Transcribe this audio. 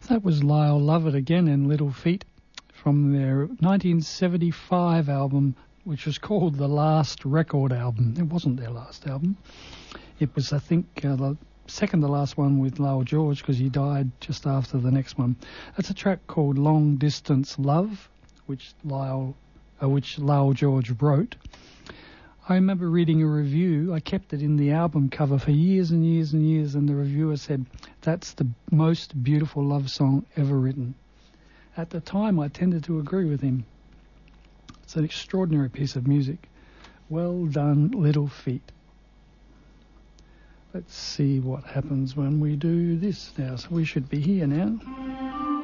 That was Lyle Lovett again in Little Feat from their 1975 album, which was called The Last Record Album. It wasn't their last album. It was, I think, the second to last one with Lowell George, because he died just after the next one. That's a track called Long Distance Love, which Lowell George wrote. I remember reading a review. I kept it in the album cover for years and years and years, and the reviewer said, that's the most beautiful love song ever written. At the time, I tended to agree with him. It's an extraordinary piece of music. Well done, Little Feat. Let's see what happens when we do this now. So we should be here now.